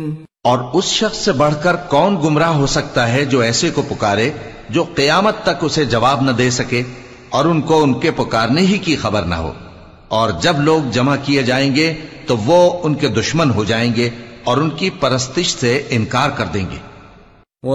और उस शख्स से बढ़कर कौन गुमराह हो सकता है जो ऐसे को पुकारे जो क़यामत तक उसे जवाब न दे सके और उनको उनके पुकारने ही की खबर न हो। और जब लोग जमा किए जाएंगे तो वो उनके दुश्मन हो जाएंगे और उनकी परस्तिश से इनकार कर देंगे।